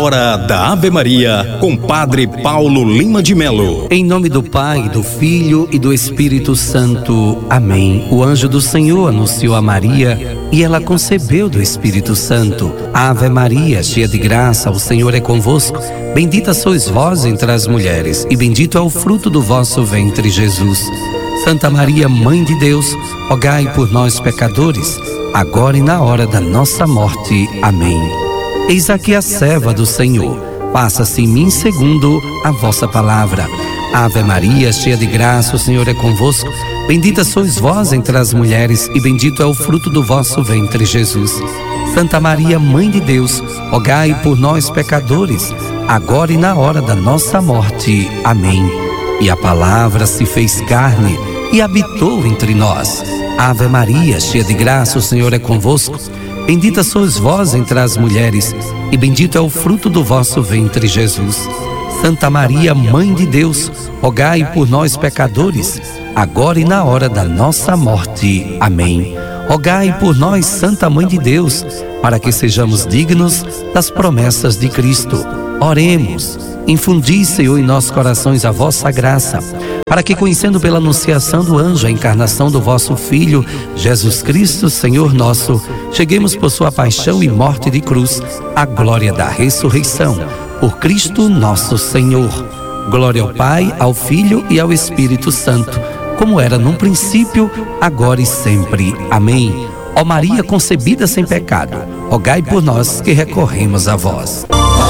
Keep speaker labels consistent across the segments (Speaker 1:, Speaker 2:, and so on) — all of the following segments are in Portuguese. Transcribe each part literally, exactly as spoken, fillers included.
Speaker 1: Hora da Ave Maria, com Padre Paulo Lima de Melo.
Speaker 2: Em nome do Pai, do Filho e do Espírito Santo. Amém. O anjo do Senhor anunciou a Maria e ela concebeu do Espírito Santo. Ave Maria, cheia de graça, o Senhor é convosco. Bendita sois vós entre as mulheres, e bendito é o fruto do vosso ventre, Jesus. Santa Maria, Mãe de Deus, rogai por nós, pecadores, agora e na hora da nossa morte. Amém. Eis aqui a serva do Senhor. Faça-se em mim segundo a vossa palavra. Ave Maria, cheia de graça, o Senhor é convosco. Bendita sois vós entre as mulheres, e bendito é o fruto do vosso ventre, Jesus. Santa Maria, Mãe de Deus, rogai por nós, pecadores, agora e na hora da nossa morte. Amém. E a palavra se fez carne e habitou entre nós. Ave Maria, cheia de graça, o Senhor é convosco. Bendita sois vós entre as mulheres, e bendito é o fruto do vosso ventre, Jesus. Santa Maria, Mãe de Deus, rogai por nós, pecadores, agora e na hora da nossa morte. Amém. Rogai por nós, Santa Mãe de Deus, para que sejamos dignos das promessas de Cristo. Oremos. Infundi, Senhor, em nossos corações a vossa graça, para que, conhecendo pela anunciação do anjo a encarnação do vosso Filho, Jesus Cristo, Senhor nosso, cheguemos por sua paixão e morte de cruz à glória da ressurreição. Por Cristo nosso Senhor. Glória ao Pai, ao Filho e ao Espírito Santo, como era no princípio, agora e sempre. Amém. Ó Maria concebida sem pecado, rogai por nós que recorremos a vós.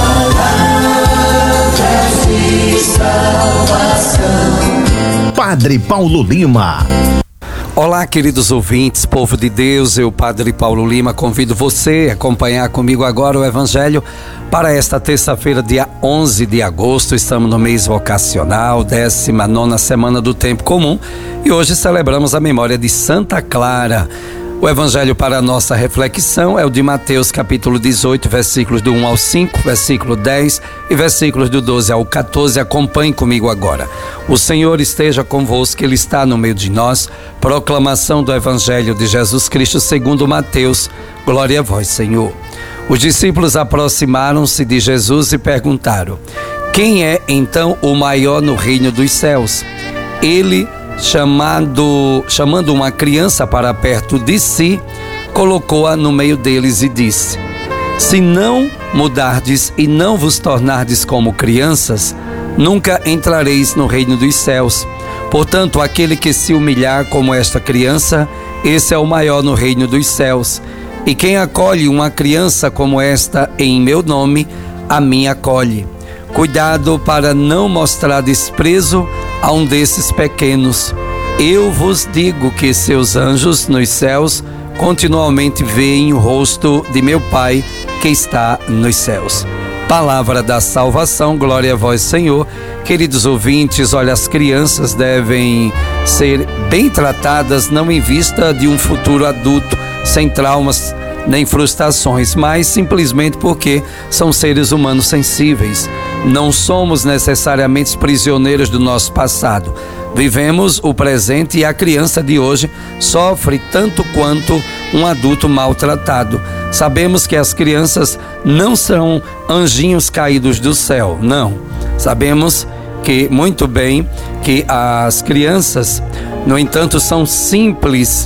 Speaker 1: Padre Paulo Lima.
Speaker 2: Olá, queridos ouvintes, povo de Deus, eu, Padre Paulo Lima, convido você a acompanhar comigo agora o Evangelho para esta terça-feira, dia onze de agosto. Estamos no mês vocacional, décima nona semana do Tempo Comum, e hoje celebramos a memória de Santa Clara. O Evangelho para a nossa reflexão é o de Mateus capítulo dezoito, versículos do um ao cinco, versículo dez e versículos do doze ao quatorze. Acompanhe comigo agora. O Senhor esteja convosco, Ele está no meio de nós. Proclamação do Evangelho de Jesus Cristo segundo Mateus. Glória a vós, Senhor. Os discípulos aproximaram-se de Jesus e perguntaram: quem é então o maior no reino dos céus? Ele Chamando, chamando uma criança para perto de si, colocou-a no meio deles e disse: se não mudardes e não vos tornardes como crianças, nunca entrareis no reino dos céus. Portanto, aquele que se humilhar como esta criança, esse é o maior no reino dos céus. E quem acolhe uma criança como esta em meu nome, a mim acolhe. Cuidado para não mostrar desprezo a um desses pequenos. Eu vos digo que seus anjos nos céus continuamente veem o rosto de meu Pai que está nos céus. Palavra da salvação, glória a vós, Senhor. Queridos ouvintes, olha, as crianças devem ser bem tratadas, não em vista de um futuro adulto sem traumas nem frustrações, mas simplesmente porque são seres humanos sensíveis. Não somos necessariamente prisioneiros do nosso passado. Vivemos o presente e a criança de hoje sofre tanto quanto um adulto maltratado. Sabemos que as crianças não são anjinhos caídos do céu, não. Sabemos que muito bem que as crianças, no entanto, são simples,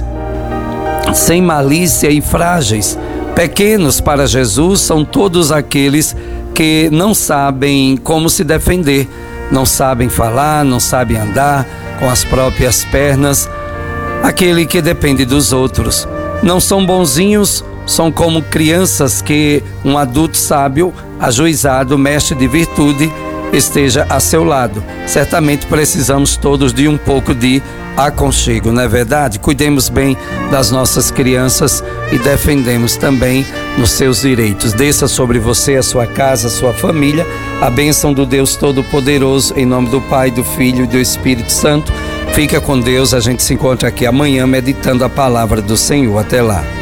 Speaker 2: sem malícia e frágeis. Pequenos para Jesus são todos aqueles que não sabem como se defender, não sabem falar, não sabem andar com as próprias pernas, aquele que depende dos outros. Não são bonzinhos, são como crianças que um adulto sábio, ajuizado, mestre de virtude, esteja a seu lado. Certamente precisamos todos de um pouco de aconchego, não é verdade? Cuidemos bem das nossas crianças e defendemos também nos seus direitos. Desça sobre você, a sua casa, a sua família, a bênção do Deus Todo-Poderoso, em nome do Pai, do Filho e do Espírito Santo. Fica com Deus, a gente se encontra aqui amanhã meditando a palavra do Senhor. Até lá.